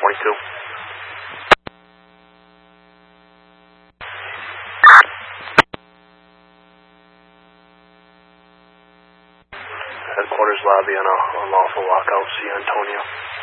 22. Headquarters lobby on a unlawful lockout. See you, Antonio.